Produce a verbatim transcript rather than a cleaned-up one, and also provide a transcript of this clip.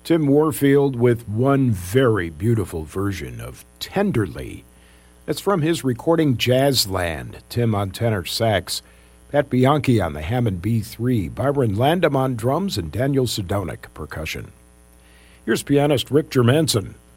Tim Warfield with one very beautiful version of Tenderly. That's from his recording Jazzland. Tim on tenor sax, Pat Bianchi on the Hammond B three, Byron Landam on drums, and Daniel Sedonik percussion. Here's pianist Rick Germanson